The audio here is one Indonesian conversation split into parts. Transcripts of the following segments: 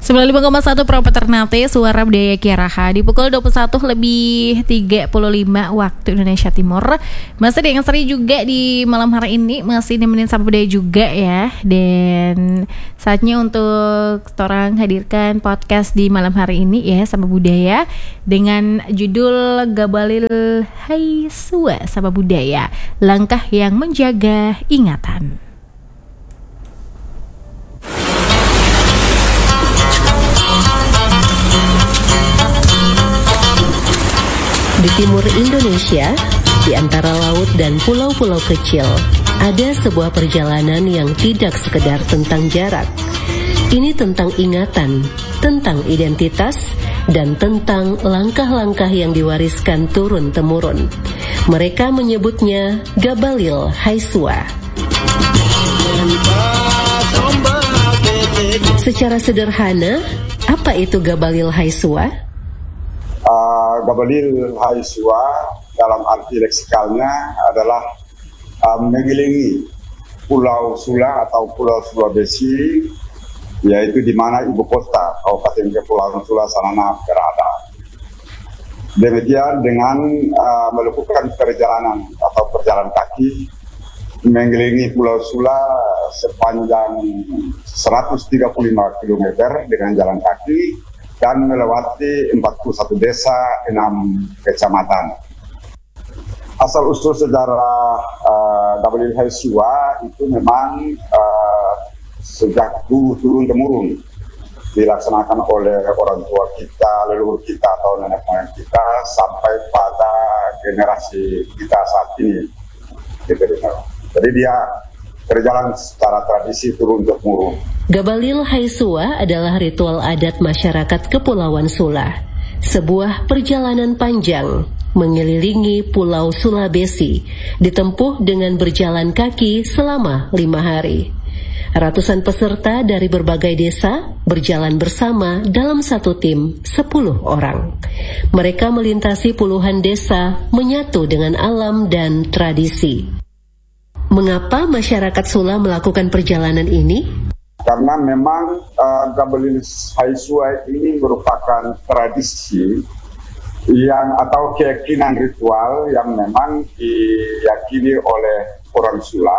95,1 Pro Ternate, Suara Budaya Kiaraha. Di pukul 21:35 waktu Indonesia Timur. Masih dengan seri juga di malam hari ini, masih nemenin Sapa Budaya juga ya. Dan saatnya untuk orang hadirkan podcast di malam hari ini ya, Sapa Budaya, dengan judul Gabalil Haisua Sapa Budaya, Langkah yang Menjaga Ingatan. Di timur Indonesia, di antara laut dan pulau-pulau kecil, ada sebuah perjalanan yang tidak sekedar tentang jarak. Ini tentang ingatan, tentang identitas, dan tentang langkah-langkah yang diwariskan turun-temurun. Mereka menyebutnya Gabalil Haisua. Secara sederhana, apa itu Gabalil Haisua? Gabalil Haisua dalam arti leksikalnya adalah mengelilingi Pulau Sula atau Pulau Sulawesi, yaitu di mana ibu kota Kabupaten Kepulauan Sula Sanana berada. Demikian dengan melakukan perjalanan atau perjalanan kaki mengelilingi Pulau Sula sepanjang 135 km dengan jalan kaki, dan melewati 41 desa, 6 kecamatan. Asal-usul sejarah Gabalil Haisua itu memang sejak dulu turun-temurun dilaksanakan oleh orang tua kita, leluhur kita atau nenek moyang kita sampai pada generasi kita saat ini. Jadi dia berjalan secara tradisi turun-temurun. Gabalil Haisua adalah ritual adat masyarakat Kepulauan Sula. Sebuah perjalanan panjang mengelilingi Pulau Sulawesi, ditempuh dengan berjalan kaki selama 5 hari. Ratusan peserta dari berbagai desa berjalan bersama dalam satu tim 10 orang. Mereka melintasi puluhan desa, menyatu dengan alam dan tradisi. Mengapa masyarakat Sula melakukan perjalanan ini? Karena memang Gabalil Haisua ini merupakan tradisi yang atau keyakinan ritual yang memang diyakini oleh orang Sula,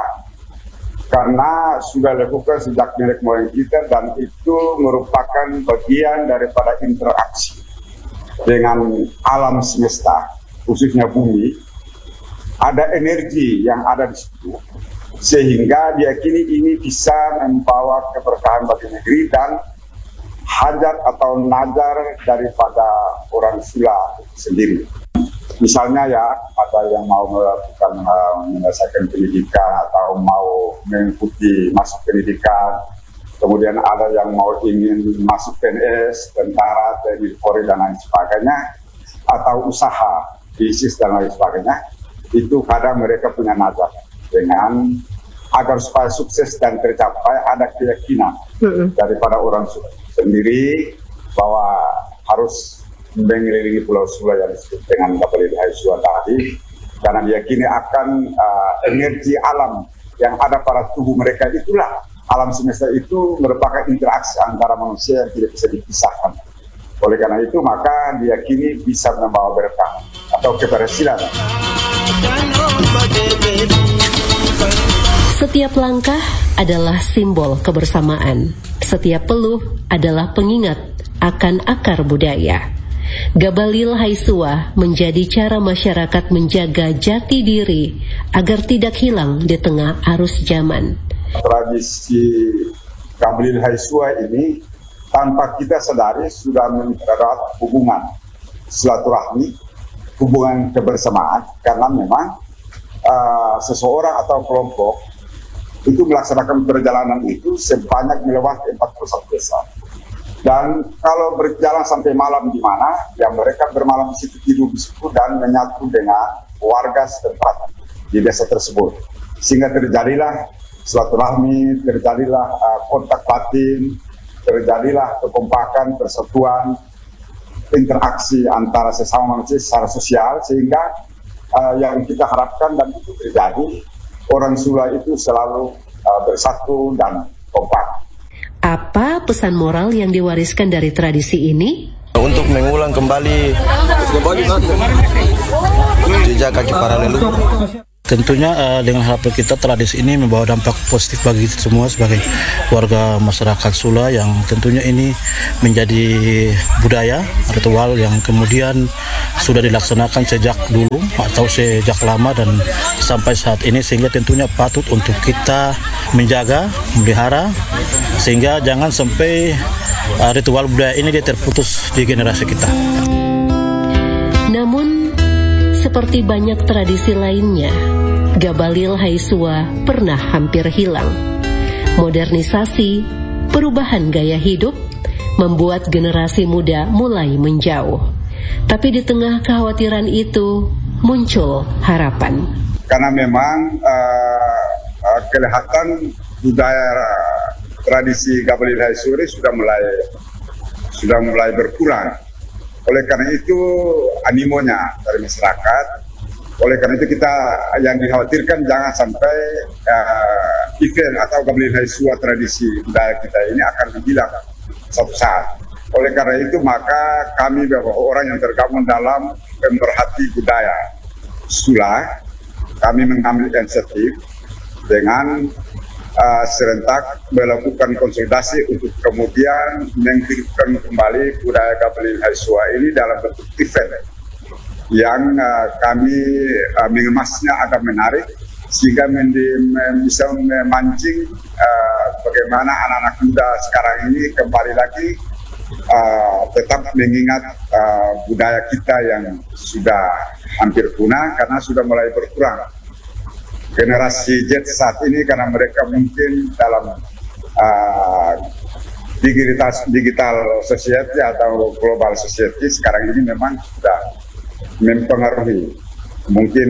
karena sudah dilakukan sejak nenek moyang kita, dan itu merupakan bagian daripada interaksi dengan alam semesta, khususnya bumi. Ada energi yang ada di situ, sehingga diyakini ini bisa membawa keberkahan bagi negeri dan hajat atau nazar daripada orang Sula sendiri. Misalnya ya, ada yang mau melakukan menyelesaikan pendidikan atau mau mengikuti masuk pendidikan, kemudian ada yang mau ingin masuk PNS, tentara, TNI, Polri dan lain sebagainya, atau usaha, bisnis dan lain sebagainya. Itu kadang mereka punya nazar dengan agar supaya sukses dan tercapai, ada keyakinan daripada orang Sula sendiri bahwa harus mengelilingi Pulau Sula yang disebut dengan Gabalil Haisua tadi, karena diyakini akan energi alam yang ada pada tubuh mereka. Itulah alam semesta itu merupakan interaksi antara manusia yang tidak bisa dipisahkan. Oleh karena itu maka diyakini bisa membawa berkah atau keberhasilan. Setiap langkah adalah simbol kebersamaan. Setiap peluh adalah pengingat akan akar budaya. Gabalil Haisua menjadi cara masyarakat menjaga jati diri agar tidak hilang di tengah arus zaman. Tradisi Gabalil Haisua ini tanpa kita sadari sudah mempererat hubungan silaturahmi, hubungan kebersamaan, karena memang seseorang atau kelompok itu melaksanakan perjalanan itu sebanyak melewati 41 desa. Dan kalau berjalan sampai malam di mana, ya mereka bermalam di situ, tidur di situ, dan menyatu dengan warga setempat di desa tersebut. Sehingga terjadilah silaturahmi, terjadilah kontak batin, terjadilah kekompakan, persatuan, interaksi antara sesama manusia secara sosial, sehingga yang kita harapkan dan itu terjadi, orang Sula itu selalu bersatu dan kompak. Apa Apa pesan moral yang diwariskan dari tradisi ini? Untuk mengulang kembali jejak kaki para leluhur. Tentunya dengan harapan kita tradisi ini membawa dampak positif bagi kita semua sebagai warga masyarakat Sula, yang tentunya ini menjadi budaya ritual yang kemudian sudah dilaksanakan sejak dulu atau sejak lama dan sampai saat ini, sehingga tentunya patut untuk kita menjaga, memelihara, sehingga jangan sampai ritual budaya ini dia terputus di generasi kita. Namun, seperti banyak tradisi lainnya, Gabalil Haisua pernah hampir hilang. Modernisasi, perubahan gaya hidup, membuat generasi muda mulai menjauh. Tapi di tengah kekhawatiran itu, muncul harapan. Karena memang kelihatan budaya tradisi Gabalil Haisua sudah mulai berkurang. Oleh karena itu animonya dari masyarakat. Oleh karena itu kita yang dikhawatirkan jangan sampai event atau Gabalil Haisua tradisi budaya kita ini akan hilang suatu saat. Oleh karena itu maka kami beberapa orang yang tergabung dalam pemerhati budaya Sula, kami mengambil inisiatif dengan serentak melakukan konsolidasi untuk kemudian menghidupkan kembali budaya Gabalil Haisua ini dalam bentuk event yang kami mengemasnya agak menarik sehingga bisa memancing bagaimana anak-anak muda sekarang ini kembali lagi tetap mengingat budaya kita yang sudah hampir punah karena sudah mulai berkurang. Generasi Z saat ini karena mereka mungkin dalam digital society atau global society sekarang ini memang sudah mempengaruhi mungkin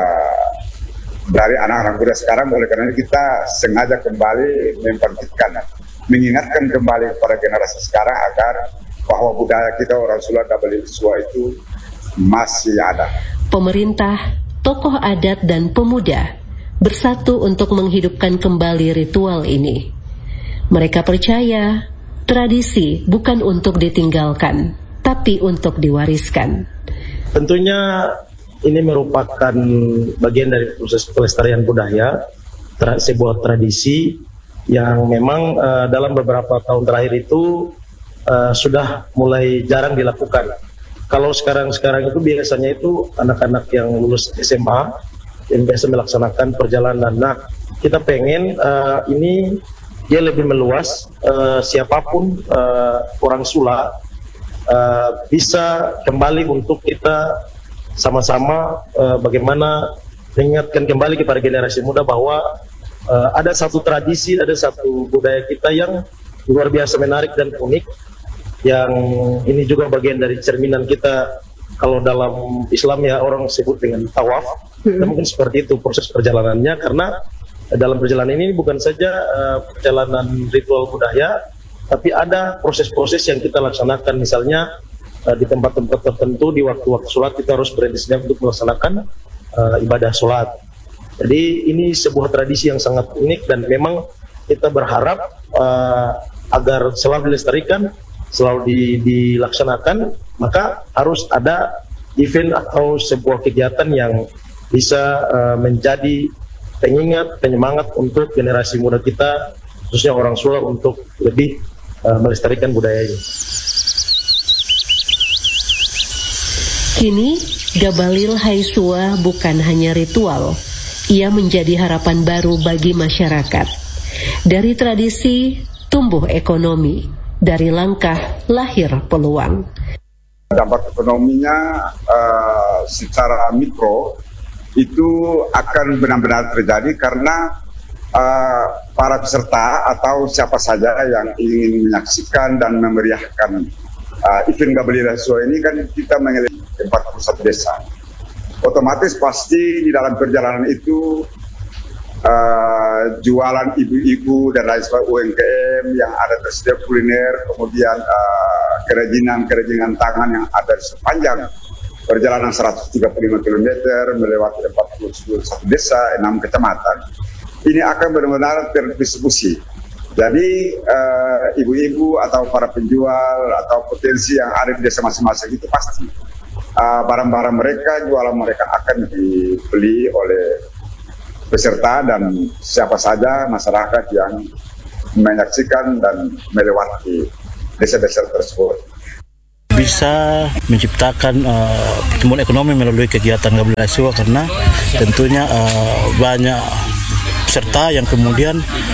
dari anak-anak muda sekarang. Oleh karena itu kita sengaja kembali mengingatkan kembali pada generasi sekarang agar bahwa budaya kita orang Sula Gabalil Haisua itu masih ada. Pemerintah, tokoh adat dan pemuda bersatu untuk menghidupkan kembali ritual ini. Mereka percaya tradisi bukan untuk ditinggalkan, tapi untuk diwariskan. Tentunya ini merupakan bagian dari proses pelestarian budaya, sebuah tradisi yang memang dalam beberapa tahun terakhir itu sudah mulai jarang dilakukan. Kalau sekarang itu biasanya itu anak-anak yang lulus SMA yang biasa melaksanakan perjalanan. Nah, kita pengen ini dia lebih meluas, siapapun orang Sula bisa kembali untuk kita sama-sama bagaimana mengingatkan kembali kepada generasi muda bahwa ada satu tradisi, ada satu budaya kita yang luar biasa menarik dan unik, yang ini juga bagian dari cerminan kita. Kalau dalam Islam ya orang sebut dengan tawaf. Dan mungkin seperti itu proses perjalanannya, karena dalam perjalanan ini bukan saja perjalanan ritual budaya, tapi ada proses-proses yang kita laksanakan. Misalnya di tempat-tempat tertentu di waktu-waktu sholat kita harus berhenti untuk melaksanakan ibadah sholat. Jadi ini sebuah tradisi yang sangat unik dan memang kita berharap agar selalu dilestarikan, selalu dilaksanakan, maka harus ada event atau sebuah kegiatan yang bisa menjadi pengingat, penyemangat untuk generasi muda kita, khususnya orang Sula, untuk lebih melestarikan budaya ini. Kini, Gabalil Haisua bukan hanya ritual, ia menjadi harapan baru bagi masyarakat. Dari tradisi, tumbuh ekonomi. Dari langkah, lahir peluang. Dampak ekonominya secara mikro itu akan benar-benar terjadi karena para peserta atau siapa saja yang ingin menyaksikan dan memeriahkan event Gabalil Haisua ini kan kita mengelilingi 41 desa. Otomatis pasti di dalam perjalanan itu jualan ibu-ibu dan lain sebagainya, UMKM yang ada tersedia kuliner, kemudian kerajinan tangan yang ada di sepanjang perjalanan 135 km melewati 41 desa, 6 kecamatan. Ini akan benar-benar terdistribusi. Jadi ibu-ibu atau para penjual atau potensi yang ada di desa masing-masing itu pasti barang-barang mereka, jualan mereka akan dibeli oleh peserta dan siapa saja masyarakat yang menyaksikan dan melewati desa-desa tersebut. Bisa menciptakan pertumbuhan ekonomi melalui kegiatan Gabriel Haisua karena tentunya banyak peserta yang kemudian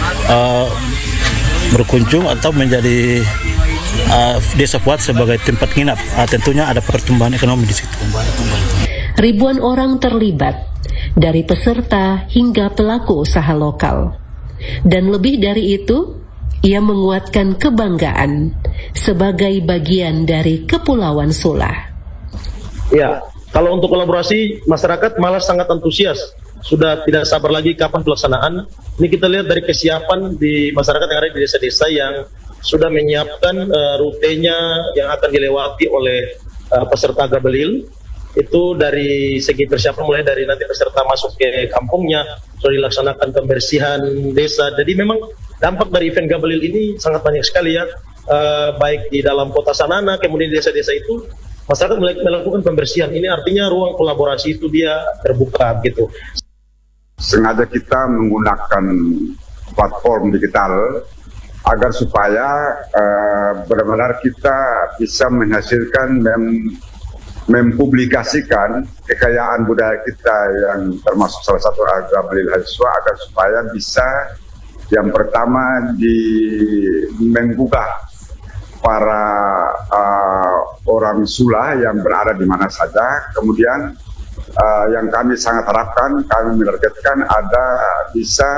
berkunjung atau menjadi desa Fuad sebagai tempat nginap. Tentunya ada pertumbuhan ekonomi di situ. Ribuan orang terlibat, dari peserta hingga pelaku usaha lokal. Dan lebih dari itu, ia menguatkan kebanggaan sebagai bagian dari Kepulauan Sula. Ya, kalau untuk kolaborasi, masyarakat malah sangat antusias. Sudah tidak sabar lagi kapan pelaksanaan. Ini kita lihat dari kesiapan di masyarakat yang ada di desa-desa yang sudah menyiapkan rutenya yang akan dilewati oleh peserta Gabelil. Itu dari segi persiapan mulai dari nanti peserta masuk ke kampungnya, sudah dilaksanakan pembersihan desa. Jadi memang dampak dari event Gabelil ini sangat banyak sekali ya, baik di dalam kota Sanana, kemudian di desa-desa itu masyarakat melakukan pembersihan. Ini artinya ruang kolaborasi itu dia terbuka gitu. Sengaja kita menggunakan platform digital agar supaya benar-benar kita bisa menghasilkan mempublikasikan kekayaan budaya kita yang termasuk salah satu Gabriel Haisua agar supaya bisa yang pertama menggugah para orang Sula yang berada di mana saja. Kemudian yang kami sangat harapkan, kami menargetkan ada bisa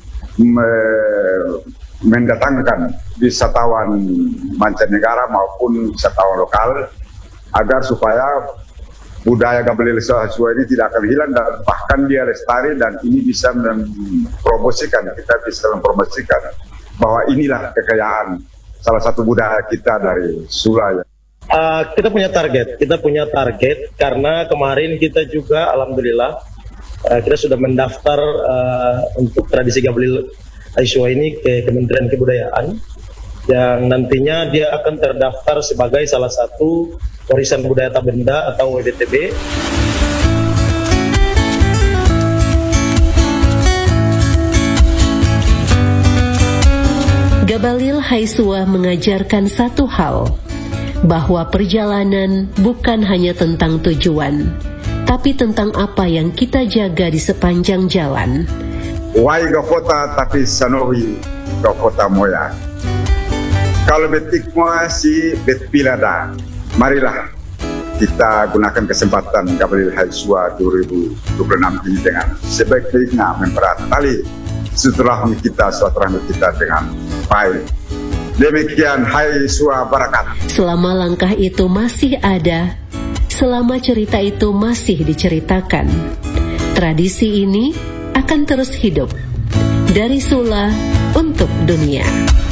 mendatangkan wisatawan mancanegara maupun wisatawan lokal agar supaya budaya Gabriel Haisua ini tidak akan hilang dan bahkan dia lestari dan ini bisa mempromosikan, kita bisa mempromosikan bahwa inilah kekayaan salah satu budaya kita dari Sula. Kita punya target karena kemarin kita juga alhamdulillah kita sudah mendaftar untuk tradisi Gabriel Haisua ini ke Kementerian Kebudayaan yang nantinya dia akan terdaftar sebagai salah satu warisan budaya tak benda atau WBTB. Gabriel Haisua mengajarkan satu hal, bahwa perjalanan bukan hanya tentang tujuan, tapi tentang apa yang kita jaga di sepanjang jalan. Wai gafota tapi sanowi gafota moya. Kalau betik moya si betpilada. Marilah kita gunakan kesempatan Gabriel Haisua 2026 ini dengan sebaik-baiknya mempererat tali silaturahmi kita dengan baik. Demikian Haisua Barakat. Selama langkah itu masih ada, selama cerita itu masih diceritakan, tradisi ini akan terus hidup dari Sula untuk dunia.